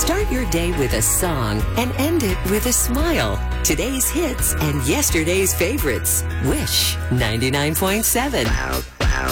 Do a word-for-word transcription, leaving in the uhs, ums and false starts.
Start your day with a song and end it with a smile. Today's hits and yesterday's favorites. Wish ninety-nine point seven.